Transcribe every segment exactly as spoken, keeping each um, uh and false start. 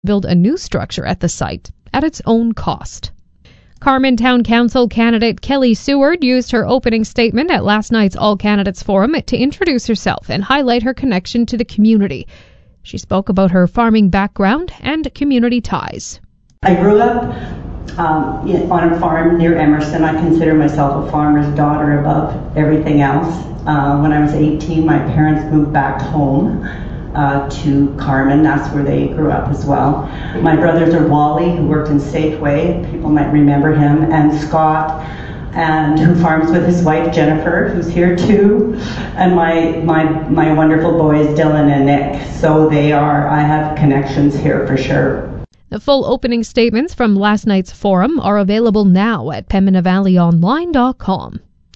build a new structure at the site at its own cost. Carman Town Council candidate Kelly Seward used her opening statement at last night's All Candidates Forum to introduce herself and highlight her connection to the community. She spoke about her farming background and community ties. I grew up um, on a farm near Emerson. I consider myself a farmer's daughter above everything else. Uh, when I was eighteen, my parents moved back home uh, to Carman. That's where they grew up as well. My brothers are Wally, who worked in Safeway. People might remember him, and Scott, and who farms with his wife Jennifer, who's here too, and my my my wonderful boys Dylan and Nick. So they are. I have connections here for sure. The full opening statements from last night's forum are available now at pembina valley online dot com.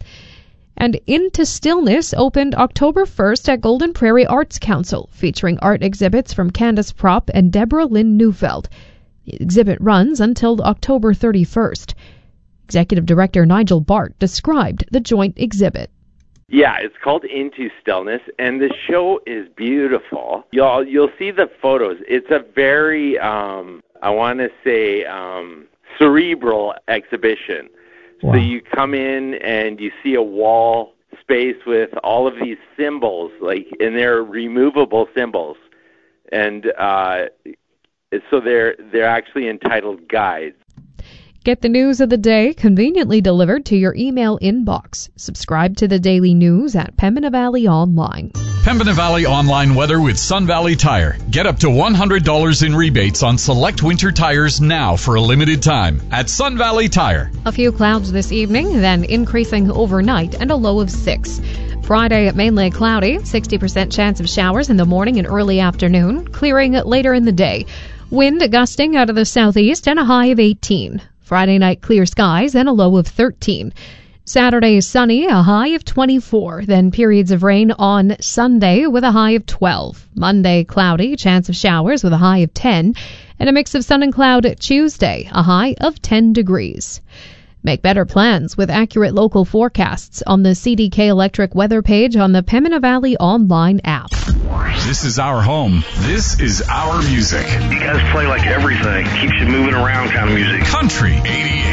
And Into Stillness opened October first at Golden Prairie Arts Council, featuring art exhibits from Candace Propp and Deborah Lynn Neufeld. The exhibit runs until October thirty-first. Executive Director Nigel Bart described the joint exhibit. Yeah, it's called Into Stillness, and the show is beautiful. You'll you'll see the photos. It's a very, um, I want to say, um, cerebral exhibition. Wow. So you come in and you see a wall space with all of these symbols, like, and they're removable symbols, and uh, so they're they're actually entitled guides. Get the news of the day conveniently delivered to your email inbox. Subscribe to the daily news at Pembina Valley Online. Pembina Valley Online weather with Sun Valley Tire. Get up to one hundred dollars in rebates on select winter tires now for a limited time at Sun Valley Tire. A few clouds this evening, then increasing overnight and a low of six. Friday, mainly cloudy, sixty percent chance of showers in the morning and early afternoon, clearing later in the day. Wind gusting out of the southeast and a high of eighteen. Friday night, clear skies and a low of thirteen. Saturday is sunny, a high of twenty-four. Then periods of rain on Sunday with a high of twelve. Monday, cloudy, chance of showers with a high of ten. And a mix of sun and cloud Tuesday, a high of ten degrees. Make better plans with accurate local forecasts on the C D K Electric weather page on the Pembina Valley Online app. This is our home. This is our music. You guys play like everything. Keeps you moving around kind of music. Country eighty-eight.